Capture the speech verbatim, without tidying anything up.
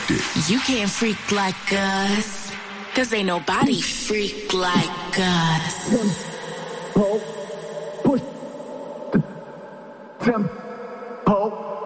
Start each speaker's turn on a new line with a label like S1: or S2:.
S1: You can't freak like us, cause ain't nobody freak like us.
S2: Tempo, push, tempo.